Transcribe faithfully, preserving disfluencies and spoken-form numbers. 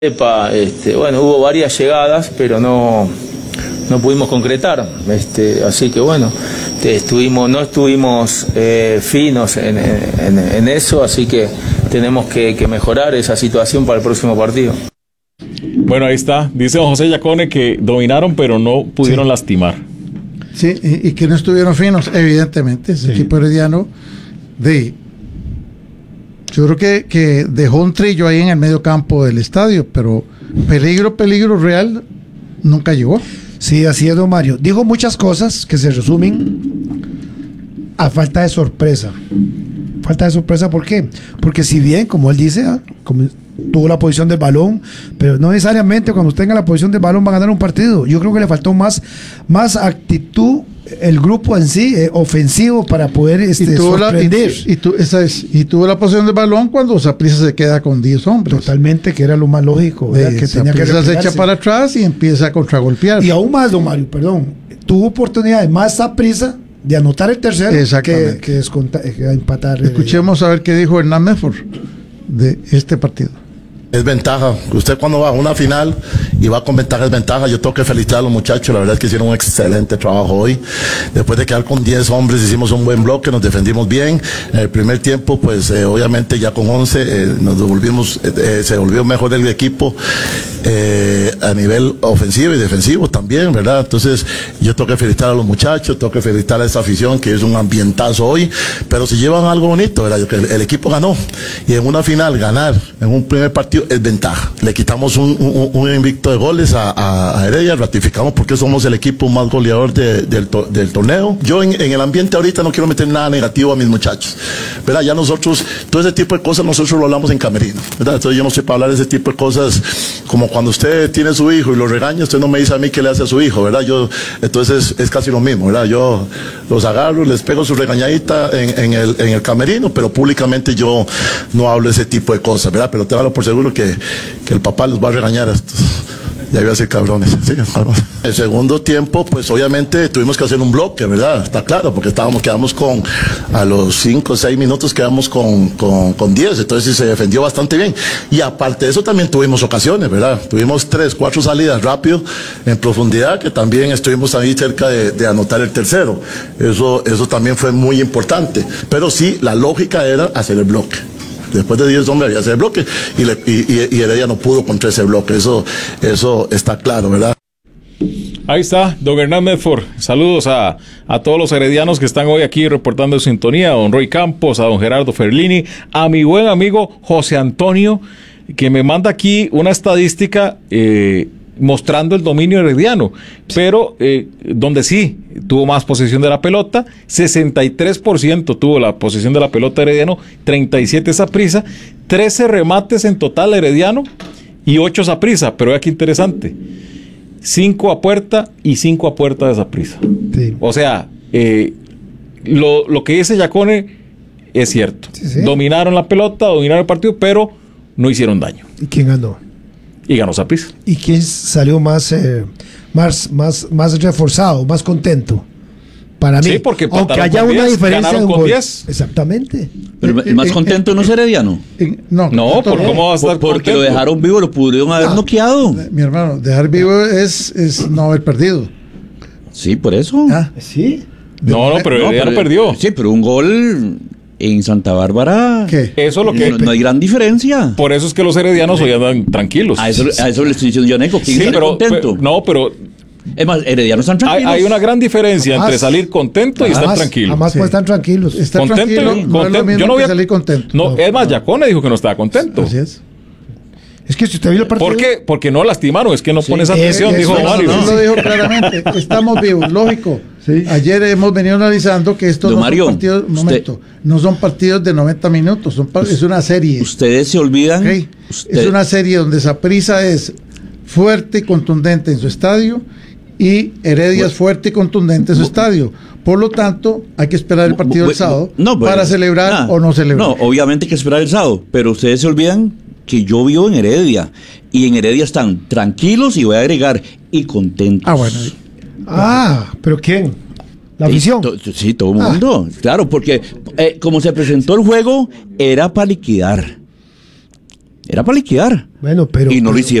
Epa, este, bueno, hubo varias llegadas, pero no, no pudimos concretar, este, así que bueno, estuvimos, no estuvimos eh, finos en, en, en eso, así que tenemos que, que mejorar esa situación para el próximo partido. Bueno, ahí está, dice don José Yacone que dominaron pero no pudieron sí. lastimar. Sí, y, y que no estuvieron finos, evidentemente, ese sí. equipo herediano de... Yo creo que, que dejó un trillo ahí en el medio campo del estadio, pero peligro, peligro real nunca llegó. Sí, así es, don Mario. Dijo muchas cosas que se resumen a falta de sorpresa. Falta de sorpresa, ¿por qué? Porque si bien, como él dice, como tuvo la posición del balón, pero no necesariamente cuando tenga la posición del balón va a ganar un partido. Yo creo que le faltó más, más actitud el grupo en sí, eh, ofensivo, para poder este, y tuvo sorprender. La, y, y, tu, esa es, y tuvo la posición del balón cuando Saprissa se queda con diez hombres. Totalmente, que era lo más lógico. De, que tenía que se echa para atrás y empieza a contragolpear. Y aún más, don Mario, perdón, tuvo oportunidades más Saprissa de anotar el tercero que, que, desconta, que empatar. Escuchemos eh, a ver qué dijo Hernán Medford de este partido. Es ventaja. Usted cuando va a una final y va con ventaja es ventaja. Yo tengo que felicitar a los muchachos. La verdad es que hicieron un excelente trabajo hoy. Después de quedar con diez hombres hicimos un buen bloque, nos defendimos bien. En el primer tiempo, pues eh, obviamente ya con once eh, nos devolvimos, eh, se volvió mejor el equipo eh, a nivel ofensivo y defensivo también, ¿verdad? Entonces yo tengo que felicitar a los muchachos, tengo que felicitar a esta afición que es un ambientazo hoy. Pero si llevan algo bonito, ¿verdad? Que el, el equipo ganó. Y en una final ganar, en un primer partido, es ventaja. Le quitamos un, un, un invicto de goles a, a, a Heredia, ratificamos porque somos el equipo más goleador de, del, to, del torneo. Yo en, en el ambiente ahorita no quiero meter nada negativo a mis muchachos, ¿verdad? Ya nosotros, todo ese tipo de cosas nosotros lo hablamos en camerino, ¿verdad? Entonces yo no sé para hablar de ese tipo de cosas, como cuando usted tiene su hijo y lo regaña, usted no me dice a mí qué le hace a su hijo, ¿verdad? Yo, entonces es casi lo mismo, ¿verdad? Yo los agarro, les pego su regañadita en, en, el, en el camerino, pero públicamente yo no hablo de ese tipo de cosas, ¿verdad? Pero te hablo por seguro que, que el papá los va a regañar a estos. Ya iba a ser cabrones, ¿sí? El segundo tiempo, pues obviamente tuvimos que hacer un bloque, ¿verdad? Está claro, porque estábamos, quedamos con, a los cinco o seis minutos quedamos con, con, con diez, entonces se defendió bastante bien. Y aparte de eso también tuvimos ocasiones, ¿verdad? Tuvimos tres, cuatro salidas rápido, en profundidad, que también estuvimos ahí cerca de, de anotar el tercero. Eso, eso también fue muy importante. Pero sí, la lógica era hacer el bloque. Después de diez hombres había ese bloque y, le, y, y, y Heredia no pudo contra ese bloque, eso, eso está claro, ¿verdad? Ahí está, don Hernán Medford. Saludos a, a todos los heredianos que están hoy aquí reportando en sintonía, a don Roy Campos, a don Gerardo Ferlini, a mi buen amigo José Antonio, que me manda aquí una estadística eh, mostrando el dominio herediano, pero eh, donde sí tuvo más posesión de la pelota, sesenta y tres por ciento tuvo la posesión de la pelota herediano, treinta y siete Saprissa, trece remates en total herediano y ocho Saprissa, pero vea qué interesante, cinco a puerta y cinco a puerta de Saprissa. Sí. O sea, eh, lo, lo que dice Yacone es cierto, sí, sí. Dominaron la pelota, dominaron el partido, pero no hicieron daño. ¿Y quién ganó? Y ganó Saprissa. ¿Y quién salió más, eh, más, más, más reforzado, más contento? Para mí, sí, porque aunque haya una diez, diferencia de un gol. diez. Exactamente. Pero el más contento no es Herediano. No, no, ¿por cómo va a estar por, Porque contento? Lo dejaron vivo, lo pudieron haber ah, noqueado. Mi hermano, dejar vivo es, es no haber perdido. Sí, por eso. Ah, sí. No, no, pero Herediano no, perdió. Sí, pero un gol en Santa Bárbara. ¿Qué? Eso es lo que no, no hay gran diferencia. Por eso es que los heredianos hoy andan tranquilos. A eso, a eso le estoy diciendo yo, Neco. Sí, pero, pero no, pero es más, heredianos están tranquilos. Hay, hay una gran diferencia jamás, entre salir contento y estar tranquilo. Jamás sí. Pueden estar tranquilos. Estar contento, tranquilo, no es lo mismo yo no voy a salir contento. No, no es más, Yacone dijo que no estaba contento. Así es. Es que si usted vio el partido. ¿Por qué? Porque no lastimaron, es que no sí, pones atención, dijo no, Mario. No, no, lo dijo claramente. Estamos vivos, lógico. Sí. Ayer hemos venido analizando que estos no Mario, son partidos, un momento, usted, no son partidos de noventa minutos, son es una serie. Ustedes se olvidan. ¿Okay? Usted... Es una serie donde Saprissa es fuerte y contundente en su estadio y Heredia bueno. es fuerte y contundente en su estadio. Por lo tanto, hay que esperar el partido del sábado no, pero, para celebrar nah, o no celebrar. No, obviamente hay que esperar el sábado, pero ustedes se olvidan que yo vivo en Heredia y en Heredia están tranquilos y voy a agregar y contentos. Ah, bueno. Ah, ¿pero quién? ¿La afición? To, to, sí, todo el mundo. Ah. Claro, porque eh, como se presentó el juego, era para liquidar. Era para liquidar. Bueno, pero... y no lo pero- hicieron.